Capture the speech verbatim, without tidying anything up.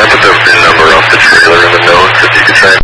I put the VIN number off the trailer in the notes if you could try and